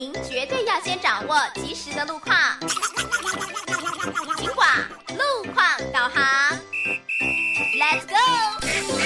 您绝对要先掌握及时的路况。警广路况导航 ，Let's go！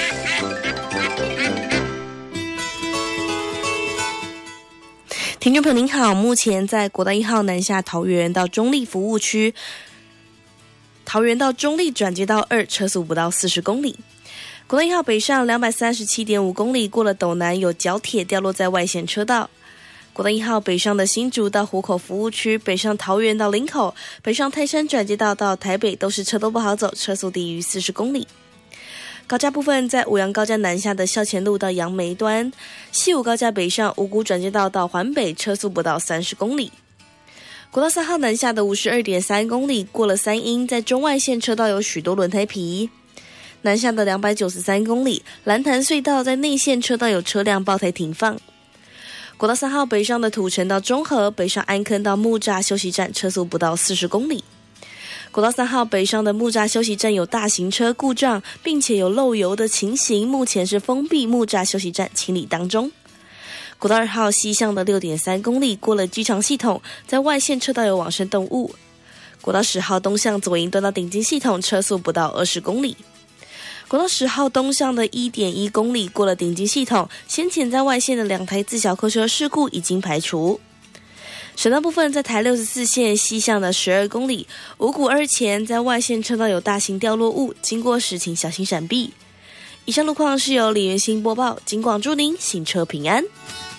听众朋友您好，目前在国道1号南下桃园到中立服务区，桃园到中立转接道2，车速不到40公里。国道1号北上237.5公里，过了斗南有角铁掉落在外线车道。国道1号北上的新竹到湖口服务区，北上桃园到林口，北上泰山转接道到台北都是车都不好走，车速低于40公里。高架部分在五杨高架南下的校前路到杨梅端，西武高架北上五股转接道到环北，车速不到30公里。国道3号南下的52.3公里，过了三鶯，在中外线车道有许多轮胎皮。南下的293公里，蓝潭隧道在内线车道有车辆爆胎停放。国道3号北上的土城到中和，北上安坑到木栅休息站，车速不到40公里。国道3号北上的木栅休息站有大型车故障，并且有漏油的情形，目前是封闭木栅休息站清理当中。国道2号西向的6.3公里，过了机场系统，在外线车道有往生动物。国道10号东向左营端到顶金系统，车速不到20公里。国道10号东向的 1.1 公里，过了顶金系统，先前在外线的2台自小客车事故已经排除。省道部分在台64线西向的12公里，五股2前在外线车道有大型掉落物，经过时请小心闪避。以上路况是由李元兴播报，警广祝您行车平安。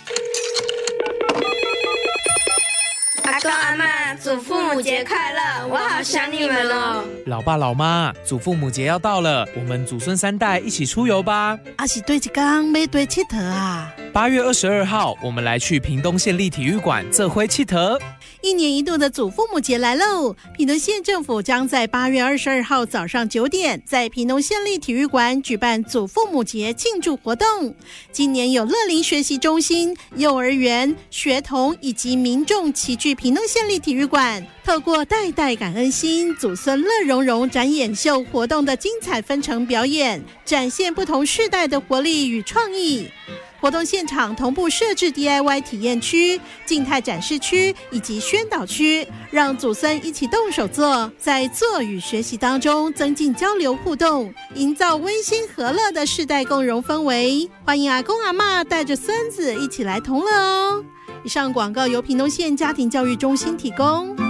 阿公阿嬷，祖父母节快乐！我好想你们哦。 老爸老妈，祖父母节要到了，我们祖孙3代一起出游吧。 是对一天要对佚佗啊。 8月22号，我们来去屏东县立体育馆做伙佚佗。 1年1度的祖父母节来喽！屏东县政府将在8月22号早上9点，在屏东县立体育馆举办祖父母节庆祝活动。今年有乐龄学习中心、幼儿园、学童以及民众齐聚屏东县立体育馆，透过代代感恩心、祖孙乐融融展演秀活动的精彩纷呈表演，展现不同世代的活力与创意。活动现场同步设置 DIY 体验区、静态展示区以及宣导区，让祖孙一起动手做，在做与学习当中增进交流互动，营造温馨和乐的世代共融氛围。欢迎阿公阿嬷带着孙子一起来同乐哦。以上广告由屏东县家庭教育中心提供。